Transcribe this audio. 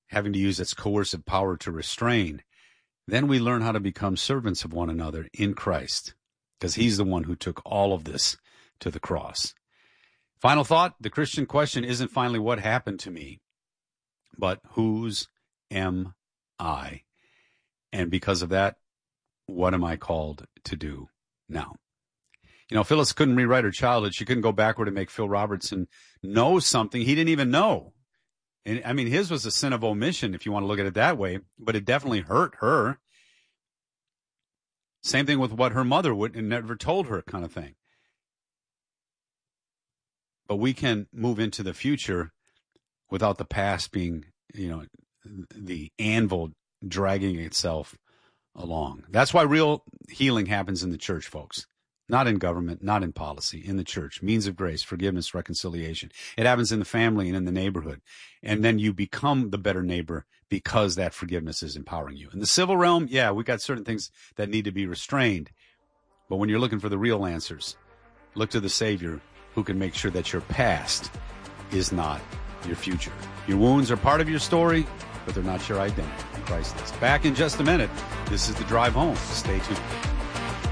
having to use its coercive power to restrain, then we learn how to become servants of one another in Christ, because he's the one who took all of this to the cross. Final thought, the Christian question isn't finally what happened to me, but whose am I? And because of that, what am I called to do now? You know, Phyllis couldn't rewrite her childhood. She couldn't go backward and make Phil Robertson know something he didn't even know. And I mean, his was a sin of omission, if you want to look at it that way, but it definitely hurt her. Same thing with what her mother would and never told her, kind of thing. But we can move into the future without the past being, you know, the anvil dragging itself along. That's why real healing happens in the church, folks. Not in government, not in policy, in the church. Means of grace, forgiveness, reconciliation. It happens in the family and in the neighborhood. And then you become the better neighbor because that forgiveness is empowering you. In the civil realm, yeah, we got certain things that need to be restrained. But when you're looking for the real answers, look to the Savior who can make sure that your past is not your future. Your wounds are part of your story, but they're not your identity. Christ is. Back in just a minute. This is The Drive Home. Stay tuned.